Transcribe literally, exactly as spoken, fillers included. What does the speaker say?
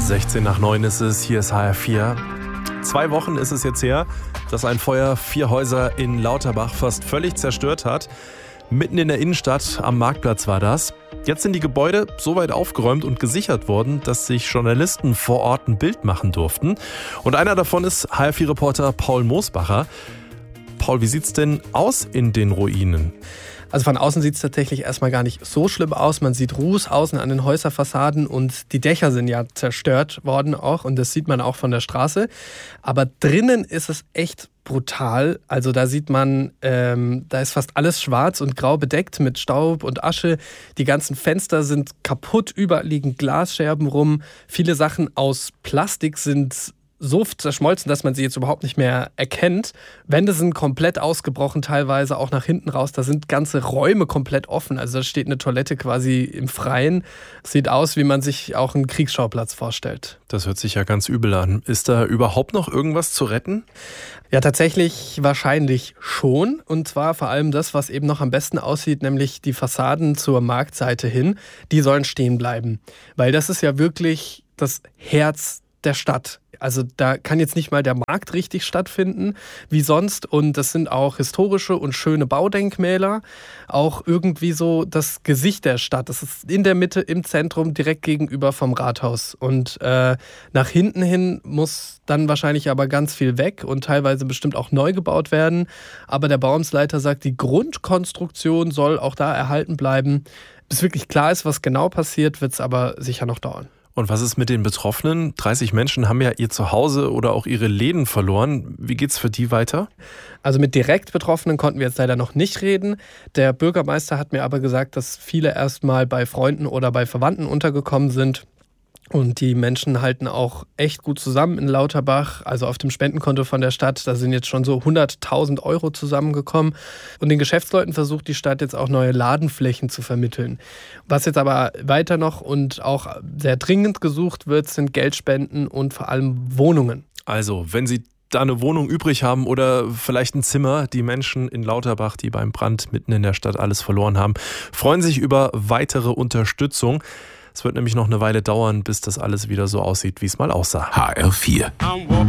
sechzehn nach neun ist es, hier ist H R vier. Zwei Wochen ist es jetzt her, dass ein Feuer vier Häuser in Lauterbach fast völlig zerstört hat. Mitten in der Innenstadt, am Marktplatz war das. Jetzt sind die Gebäude so weit aufgeräumt und gesichert worden, dass sich Journalisten vor Ort ein Bild machen durften. Und einer davon ist H R vier-Reporter Paul Moosbacher. Paul, wie sieht's denn aus in den Ruinen? Also von außen sieht es tatsächlich erstmal gar nicht so schlimm aus. Man sieht Ruß außen an den Häuserfassaden und die Dächer sind ja zerstört worden auch und das sieht man auch von der Straße. Aber drinnen ist es echt brutal. Also da sieht man, ähm, da ist fast alles schwarz und grau bedeckt mit Staub und Asche. Die ganzen Fenster sind kaputt, überall liegen Glasscherben rum. Viele Sachen aus Plastik sind so zerschmolzen, dass man sie jetzt überhaupt nicht mehr erkennt. Wände sind komplett ausgebrochen, teilweise auch nach hinten raus. Da sind ganze Räume komplett offen. Also da steht eine Toilette quasi im Freien. Sieht aus, wie man sich auch einen Kriegsschauplatz vorstellt. Das hört sich ja ganz übel an. Ist da überhaupt noch irgendwas zu retten? Ja, tatsächlich wahrscheinlich schon. Und zwar vor allem das, was eben noch am besten aussieht, nämlich die Fassaden zur Marktseite hin. Die sollen stehen bleiben. Weil das ist ja wirklich das Herz der Stadt. Also da kann jetzt nicht mal der Markt richtig stattfinden wie sonst und das sind auch historische und schöne Baudenkmäler, auch irgendwie so das Gesicht der Stadt. Das ist in der Mitte, im Zentrum, direkt gegenüber vom Rathaus und äh, nach hinten hin muss dann wahrscheinlich aber ganz viel weg und teilweise bestimmt auch neu gebaut werden, aber der Bauamtsleiter sagt, die Grundkonstruktion soll auch da erhalten bleiben. Bis wirklich klar ist, was genau passiert, wird es aber sicher noch dauern. Und was ist mit den Betroffenen? dreißig Menschen haben ja ihr Zuhause oder auch ihre Läden verloren. Wie geht's für die weiter? Also mit direkt Betroffenen konnten wir jetzt leider noch nicht reden. Der Bürgermeister hat mir aber gesagt, dass viele erstmal bei Freunden oder bei Verwandten untergekommen sind. Und die Menschen halten auch echt gut zusammen in Lauterbach, also auf dem Spendenkonto von der Stadt. Da sind jetzt schon so hunderttausend Euro zusammengekommen. Und den Geschäftsleuten versucht die Stadt jetzt auch neue Ladenflächen zu vermitteln. Was jetzt aber weiter noch und auch sehr dringend gesucht wird, sind Geldspenden und vor allem Wohnungen. Also, wenn Sie da eine Wohnung übrig haben oder vielleicht ein Zimmer, die Menschen in Lauterbach, die beim Brand mitten in der Stadt alles verloren haben, freuen sich über weitere Unterstützung. Es wird nämlich noch eine Weile dauern, bis das alles wieder so aussieht, wie es mal aussah. H R vier.